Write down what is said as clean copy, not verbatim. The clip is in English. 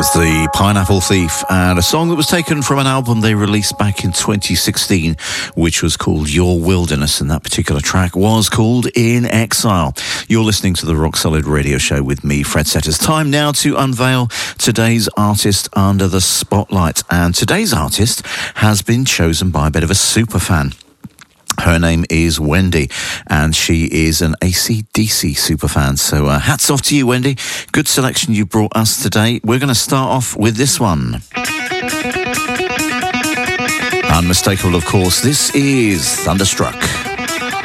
The Pineapple Thief, and a song that was taken from an album they released back in 2016, which was called Your Wilderness, and that particular track was called In Exile. You're listening to the Rock Solid Radio Show with me, Fred Setters. Time now to unveil today's artist under the spotlight, and today's artist has been chosen by a bit of a superfan. Her name is Wendy, and she is an AC/DC superfan. So hats off to you, Wendy. Good selection you brought us today. We're going to start off with this one. Unmistakable, of course. This is Thunderstruck.